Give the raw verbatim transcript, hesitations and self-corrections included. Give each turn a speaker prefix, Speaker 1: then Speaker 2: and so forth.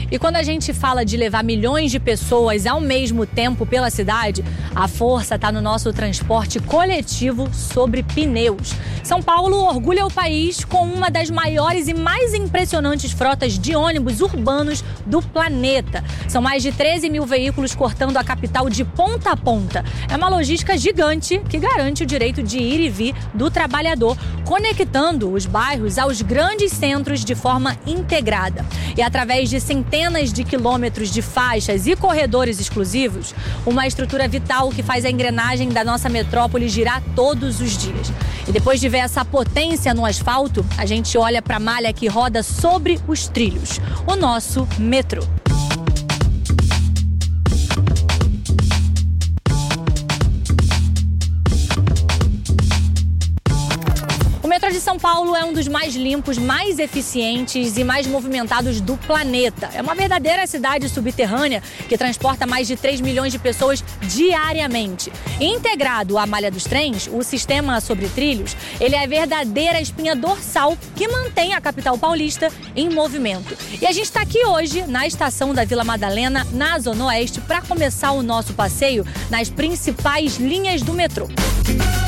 Speaker 1: E quando a gente fala de levar milhões de pessoas ao mesmo tempo pela cidade, a força está no nosso transporte coletivo sobre pneus. São Paulo orgulha o país com uma das maiores e mais impressionantes frotas de ônibus urbanos do planeta. São mais de treze mil veículos cortando a capital de ponta a ponta. É uma logística gigante que garante o direito de ir e vir do trabalhador, conectando os bairros aos grandes centros de forma integrada. E através de centenas de quilômetros de faixas e corredores exclusivos, uma estrutura vital que faz a engrenagem da nossa metrópole girar todos os dias. E depois de ver essa potência no asfalto, a gente olha para a malha que roda sobre os trilhos, o nosso metrô. O metrô de São Paulo é um dos mais limpos, mais eficientes e mais movimentados do planeta. É uma verdadeira cidade subterrânea que transporta mais de três milhões de pessoas diariamente. Integrado à malha dos trens, o sistema sobre trilhos, ele é a verdadeira espinha dorsal que mantém a capital paulista em movimento. E a gente está aqui hoje na estação da Vila Madalena, na Zona Oeste, para começar o nosso passeio nas principais linhas do metrô.